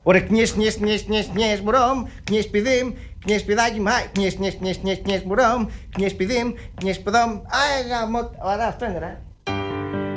Ωραία, κνιες, μπρομ, κνιες πηδήμ, κνιες πηδάκι, κνιες, μπρομ, κνιες πηδήμ, κνιες πηδόμ. Ωραία, αυτό είναι, ρε.